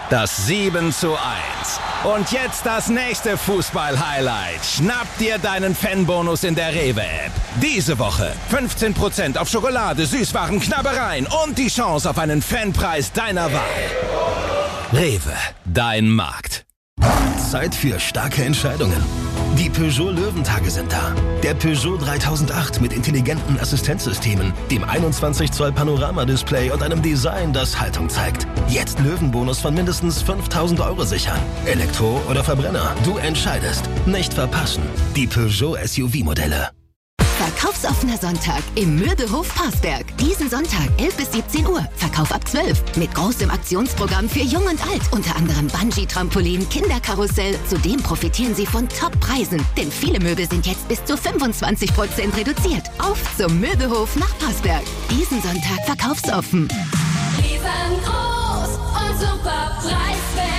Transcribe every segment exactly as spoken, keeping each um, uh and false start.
das sieben zu eins. Und jetzt das nächste Fußball-Highlight. Schnapp dir deinen Fanbonus in der Rewe-App. Diese Woche fünfzehn Prozent auf Schokolade, Süßwaren, Knabbereien und die Chance auf einen Fanpreis deiner Wahl. Rewe, dein Markt. Zeit für starke Entscheidungen. Die Peugeot Löwentage sind da. Der Peugeot dreitausendacht mit intelligenten Assistenzsystemen, dem einundzwanzig Zoll Panoramadisplay und einem Design, das Haltung zeigt. Jetzt Löwenbonus von mindestens fünftausend Euro sichern. Elektro oder Verbrenner, du entscheidest. Nicht verpassen. Die Peugeot S U V-Modelle. Verkaufsoffener Sonntag im Möbehof Parsberg. Diesen Sonntag elf bis siebzehn Uhr. Verkauf ab zwölf. Mit großem Aktionsprogramm für Jung und Alt. Unter anderem Bungee-Trampolin, Kinderkarussell. Zudem profitieren Sie von Top-Preisen. Denn viele Möbel sind jetzt bis zu fünfundzwanzig Prozent reduziert. Auf zum Möbehof nach Parsberg. Diesen Sonntag verkaufsoffen. Riesengroß und super preiswert.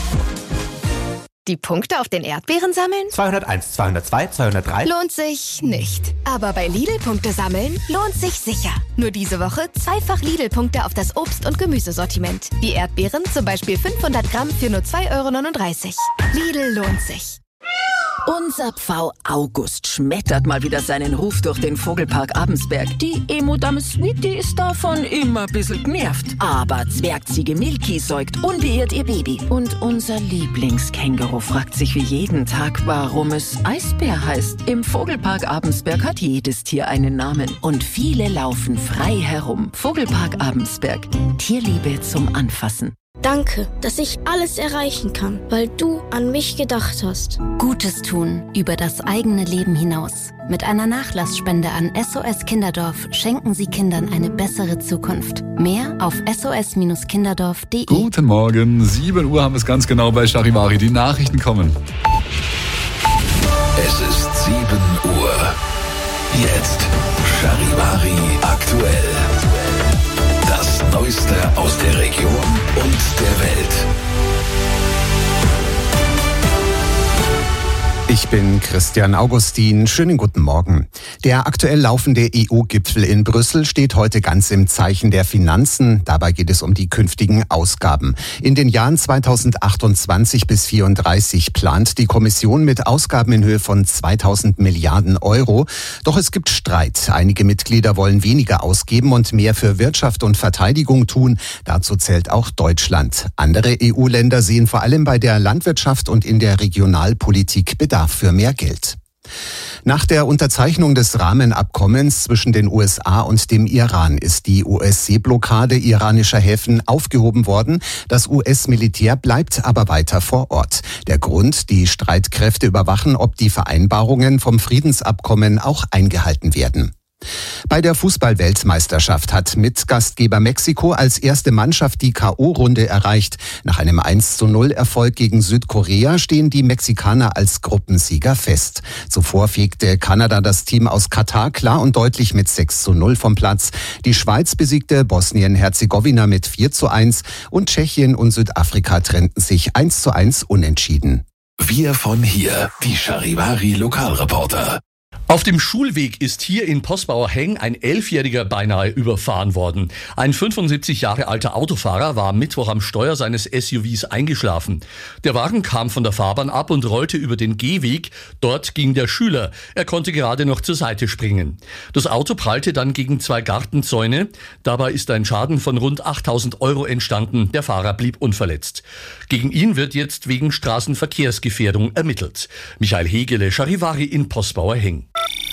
Die Punkte auf den Erdbeeren sammeln? zweihunderteins, zweihundertzwei, zweihundertdrei. Lohnt sich nicht. Aber bei Lidl Punkte sammeln lohnt sich sicher. Nur diese Woche zweifach Lidl-Punkte auf das Obst- und Gemüsesortiment. Die Erdbeeren zum Beispiel fünfhundert Gramm für nur zwei Euro neununddreißig. Lidl lohnt sich. Unser Pfau August schmettert mal wieder seinen Ruf durch den Vogelpark Abensberg. Die Emo-Dame Sweetie ist davon immer ein bisschen genervt. Aber Zwergziege Milky säugt unbeirrt ihr Baby. Und unser Lieblingskänguru fragt sich wie jeden Tag, warum es Eisbär heißt. Im Vogelpark Abensberg hat jedes Tier einen Namen. Und viele laufen frei herum. Vogelpark Abensberg. Tierliebe zum Anfassen. Danke, dass ich alles erreichen kann, weil du an mich gedacht hast. Gutes tun über das eigene Leben hinaus. Mit einer Nachlassspende an S O S Kinderdorf schenken Sie Kindern eine bessere Zukunft. Mehr auf s o s kinderdorf punkt d e. Guten Morgen, sieben Uhr haben wir es ganz genau bei Charivari. Die Nachrichten kommen. Es ist sieben Uhr. Jetzt Charivari aktuell. Das Neueste aus der Region und der Welt. Ich bin Christian Augustin. Schönen guten Morgen. Der aktuell laufende E U-Gipfel in Brüssel steht heute ganz im Zeichen der Finanzen. Dabei geht es um die künftigen Ausgaben. In den Jahren zweitausendachtundzwanzig bis vierunddreißig plant die Kommission mit Ausgaben in Höhe von zweitausend Milliarden Euro. Doch es gibt Streit. Einige Mitglieder wollen weniger ausgeben und mehr für Wirtschaft und Verteidigung tun. Dazu zählt auch Deutschland. Andere E U-Länder sehen vor allem bei der Landwirtschaft und in der Regionalpolitik Bedarf für mehr Geld. Nach der Unterzeichnung des Rahmenabkommens zwischen den U S A und dem Iran ist die U S-Seeblockade iranischer Häfen aufgehoben worden. Das U S-Militär bleibt aber weiter vor Ort. Der Grund: die Streitkräfte überwachen, ob die Vereinbarungen vom Friedensabkommen auch eingehalten werden. Bei der Fußball-Weltmeisterschaft hat Mitgastgeber Mexiko als erste Mannschaft die K O-Runde erreicht. Nach einem eins zu null Erfolg gegen Südkorea stehen die Mexikaner als Gruppensieger fest. Zuvor fegte Kanada das Team aus Katar klar und deutlich mit sechs zu null vom Platz. Die Schweiz besiegte Bosnien-Herzegowina mit vier zu eins und Tschechien und Südafrika trennten sich eins zu eins unentschieden. Wir von hier, die Charivari Lokalreporter. Auf dem Schulweg ist hier in Posbauer-Heng ein Elfjähriger beinahe überfahren worden. Ein fünfundsiebzig Jahre alter Autofahrer war am Mittwoch am Steuer seines S U Vs eingeschlafen. Der Wagen kam von der Fahrbahn ab und rollte über den Gehweg. Dort ging der Schüler. Er konnte gerade noch zur Seite springen. Das Auto prallte dann gegen zwei Gartenzäune. Dabei ist ein Schaden von rund achttausend Euro entstanden. Der Fahrer blieb unverletzt. Gegen ihn wird jetzt wegen Straßenverkehrsgefährdung ermittelt. Michael Hegele, Charivari in Posbauer-Heng.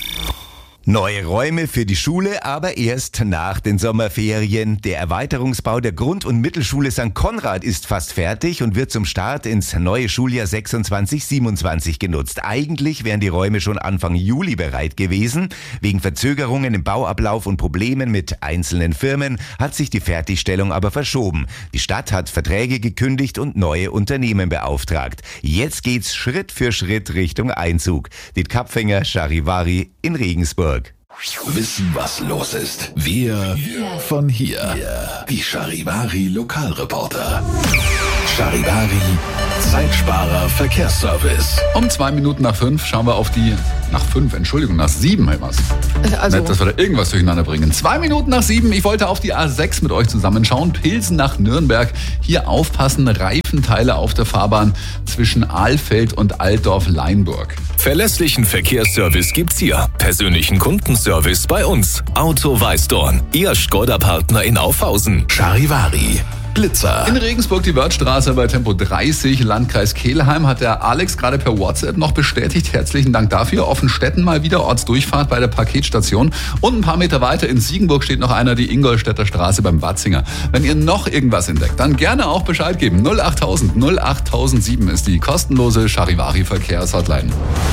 Neue Räume für die Schule, aber erst nach den Sommerferien. Der Erweiterungsbau der Grund- und Mittelschule Sankt Konrad ist fast fertig und wird zum Start ins neue Schuljahr sechsundzwanzig siebenundzwanzig genutzt. Eigentlich wären die Räume schon Anfang Juli bereit gewesen. Wegen Verzögerungen im Bauablauf und Problemen mit einzelnen Firmen hat sich die Fertigstellung aber verschoben. Die Stadt hat Verträge gekündigt und neue Unternehmen beauftragt. Jetzt geht's Schritt für Schritt Richtung Einzug. Die Kapfänger Charivari in Regensburg. Wissen, was los ist. Wir von hier. Die Charivari Lokalreporter. Charivari Zeitsparer Verkehrsservice. Um zwei Minuten nach fünf schauen wir auf die, nach fünf, Entschuldigung, nach sieben, Herr Maas. Also, Nicht, dass wir da irgendwas durcheinander bringen. Zwei Minuten nach sieben, ich wollte auf die A sechs mit euch zusammenschauen. Pilsen nach Nürnberg. Hier aufpassen, Reifenteile auf der Fahrbahn zwischen Ahlfeld und Altdorf-Leinburg. Verlässlichen Verkehrsservice gibt's hier. Persönlichen Kundenservice bei uns. Auto Weißdorn. Ihr Skoda-Partner in Aufhausen. Charivari. Blitzer. In Regensburg die Wörthstraße bei Tempo dreißig, Landkreis Kelheim, hat der Alex gerade per WhatsApp noch bestätigt. Herzlichen Dank dafür. Offenstetten mal wieder Ortsdurchfahrt bei der Paketstation. Und ein paar Meter weiter in Siegenburg steht noch einer, die Ingolstädter Straße beim Watzinger. Wenn ihr noch irgendwas entdeckt, dann gerne auch Bescheid geben. null achttausend null achttausendsieben ist die kostenlose Charivari-Verkehrshotline.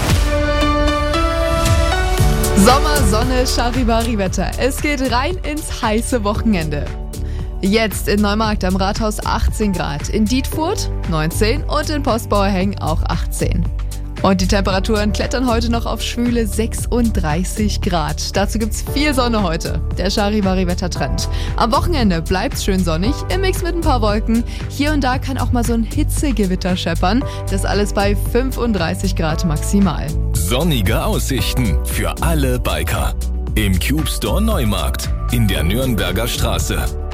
Sommer, Sonne, Charivari-Wetter. Es geht rein ins heiße Wochenende. Jetzt in Neumarkt am Rathaus achtzehn Grad, in Dietfurt neunzehn und in Postbauerheng auch achtzehn. Und die Temperaturen klettern heute noch auf schwüle sechsunddreißig Grad. Dazu gibt's viel Sonne heute, der Charivari-Wettertrend. Am Wochenende bleibt's schön sonnig, im Mix mit ein paar Wolken. Hier und da kann auch mal so ein Hitzegewitter scheppern. Das alles bei fünfunddreißig Grad maximal. Sonnige Aussichten für alle Biker. Im Cube Store Neumarkt in der Nürnberger Straße.